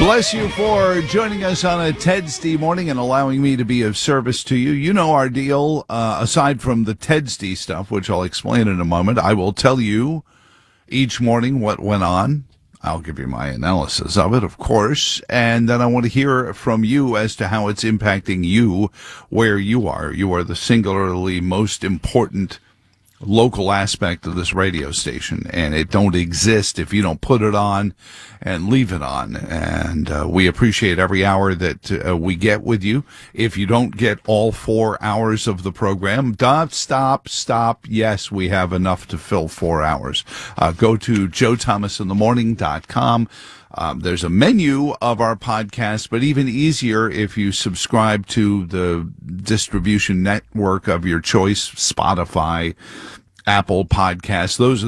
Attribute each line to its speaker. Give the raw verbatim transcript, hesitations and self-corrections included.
Speaker 1: Bless you for joining us on a Tedsty morning and allowing me to be of service to you. You know our deal. Uh, aside from the Tedsty stuff, which I'll explain in a moment, I will tell you each morning what went on. I'll give you my analysis of it, of course, and then I want to hear from you as to how it's impacting you where you are. You are the singularly most important local aspect of this radio station, and it don't exist if you don't put it on and leave it on. And uh, we appreciate every hour that uh, we get with you. If you don't get all four hours of the program, don't stop, stop. Yes, we have enough to fill four hours. Uh, go to joe thomas in the morning dot com. Um, there's a menu of our podcast, but even easier if you subscribe to the distribution network of your choice, Spotify, Apple Podcasts. Those are